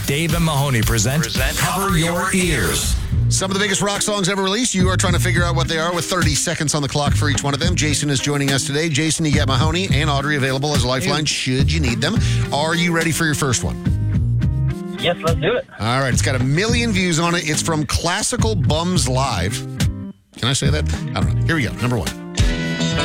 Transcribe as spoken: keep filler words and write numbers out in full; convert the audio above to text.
Dave and Mahoney present, present Cover Your Ears. Some of the biggest rock songs ever released. You are trying to figure out what they are with thirty seconds on the clock for each one of them. Jason is joining us today. Jason, you got Mahoney and Audrey available as a lifeline should you need them. Are you ready for your first one? Yes, let's do it. All right, it's got a million views on it. It's from Classical Bums Live. Can I say that? I don't know. Here we go. Number one.